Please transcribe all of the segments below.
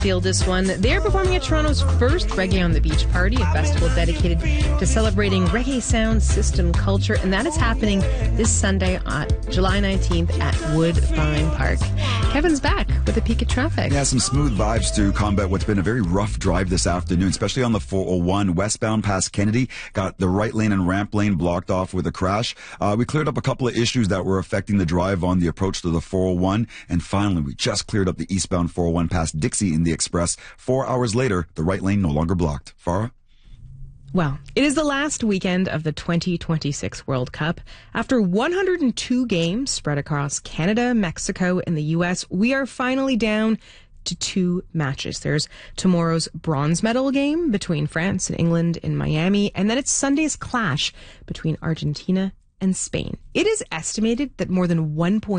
Field this one. They're performing at Toronto's first Reggae on the Beach party, a festival dedicated to celebrating reggae sound system culture, and that is happening this Sunday on July 19th at Woodbine Park. Kevin's back with a peek at traffic. Yeah, some smooth vibes to combat what's been a very rough drive this afternoon, especially on the 401 westbound past Kennedy. Got the right lane and ramp lane blocked off with a crash. We cleared up a couple of issues that were affecting the drive on the approach to the 401, and finally we just cleared up the eastbound 401 past Dixie in the Express. 4 hours later, the right lane no longer blocked. Farah? Well, it is the last weekend of the 2026 World Cup. After 102 games spread across Canada, Mexico, and the U.S., we are finally down to 2 matches. There's tomorrow's bronze medal game between France and England in Miami, and then it's Sunday's clash between Argentina and Spain. It is estimated that more than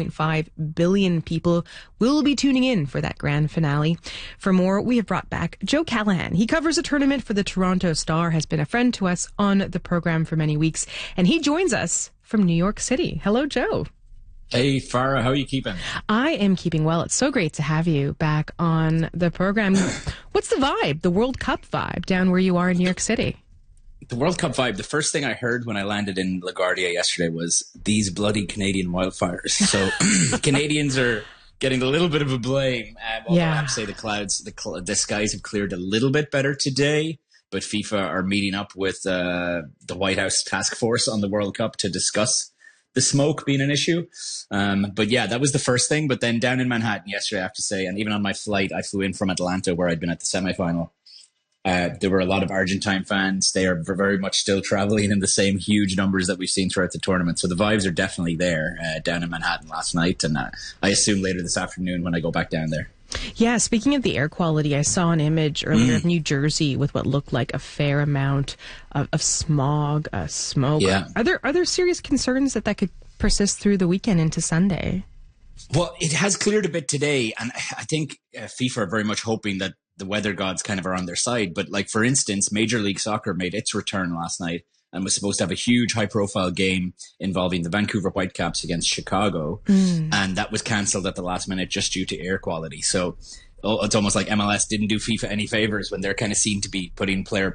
1.5 billion people will be tuning in for that grand finale. For more, we have brought back Joe Callahan. He covers a tournament for the Toronto Star, has been a friend to us on the program for many weeks, and he joins us from New York City. Hello, Joe. Hey, Farah, how are you keeping? I am keeping well. It's so great to have you back on the program. What's the vibe, the World Cup vibe, down where you are in New York City? The World Cup vibe, the first thing I heard when I landed in LaGuardia yesterday was these bloody Canadian wildfires. So Canadians are getting a little bit of a blame. Although I have to say the skies have cleared a little bit better today. But FIFA are meeting up with the White House task force on the World Cup to discuss the smoke being an issue. But yeah, that was the first thing. But then down in Manhattan yesterday, I have to say, and even on my flight, I flew in from Atlanta where I'd been at the semifinal. There were a lot of Argentine fans. They are very much still traveling in the same huge numbers that we've seen throughout the tournament. So the vibes are definitely there down in Manhattan last night. And I assume later this afternoon when I go back down there. Yeah, speaking of the air quality, I saw an image earlier of New Jersey with what looked like a fair amount of smog, smoke. Yeah. Are there serious concerns that could persist through the weekend into Sunday? Well, it has cleared a bit today. And I think FIFA are very much hoping that the weather gods kind of are on their side. But like, for instance, Major League Soccer made its return last night and was supposed to have a huge high-profile game involving the Vancouver Whitecaps against Chicago. And that was cancelled at the last minute just due to air quality. So it's almost like MLS didn't do FIFA any favors when they're kind of seen to be putting player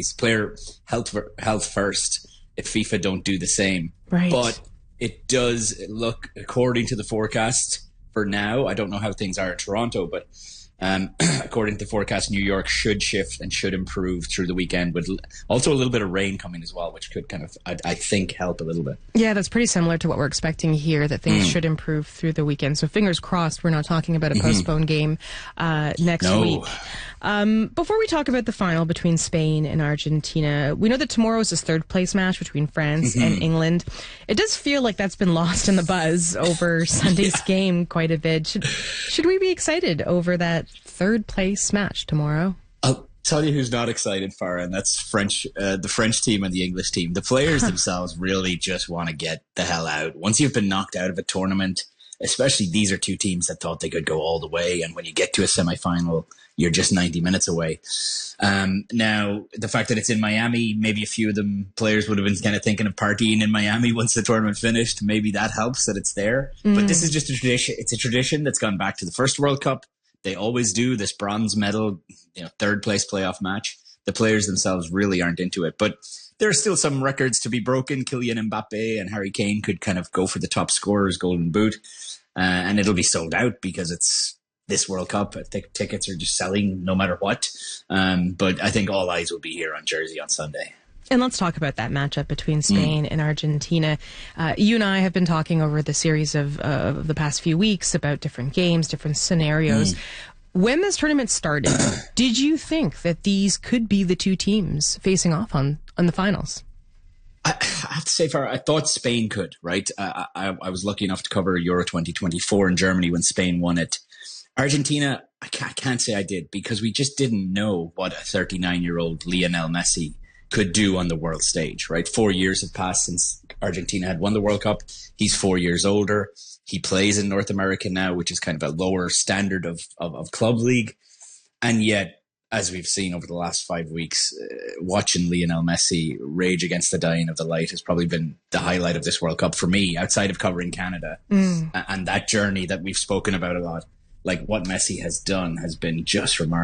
health first if FIFA don't do the same. Right. But it does look, according to the forecast for now, I don't know how things are in Toronto, but according to the forecast, New York should shift and should improve through the weekend, with also a little bit of rain coming as well, which could kind of, I think, help a little bit. Yeah, that's pretty similar to what we're expecting here, that things should improve through the weekend. So fingers crossed we're not talking about a postponed game next week. Before we talk about the final between Spain and Argentina, we know that tomorrow is this third place match between France and England. It does feel like that's been lost in the buzz over Sunday's game quite a bit. Should we be excited over that third place match tomorrow? I'll tell you who's not excited, Farah, and that's the French team and the English team. The players themselves really just want to get the hell out. Once you've been knocked out of a tournament, especially these are two teams that thought they could go all the way, and when you get to a semifinal, you're just 90 minutes away. Now, the fact that it's in Miami, maybe a few of them players would have been kind of thinking of partying in Miami once the tournament finished. Maybe that helps that it's there. But this is just a tradition. It's a tradition that's gone back to the first World Cup. They always do this bronze medal, third place playoff match. The players themselves really aren't into it. But there are still some records to be broken. Kylian Mbappe and Harry Kane could kind of go for the top scorer's golden boot. And it'll be sold out because it's this World Cup. I think tickets are just selling no matter what. But I think all eyes will be here on Jersey on Sunday. And let's talk about that matchup between Spain and Argentina. You and I have been talking over the series of the past few weeks about different games, different scenarios. When this tournament started, did you think that these could be the two teams facing off on the finals? I have to say, Farah, I thought Spain could, right? I was lucky enough to cover Euro 2024 in Germany when Spain won it. Argentina, I can't say I did, because we just didn't know what a 39-year-old Lionel Messi could do on the world stage, right? 4 years have passed since Argentina had won the World Cup. He's 4 years older. He plays in North America now, which is kind of a lower standard of club league. And yet, as we've seen over the last 5 weeks, watching Lionel Messi rage against the dying of the light has probably been the highlight of this World Cup for me, outside of covering Canada. And that journey that we've spoken about a lot, like what Messi has done has been just remarkable.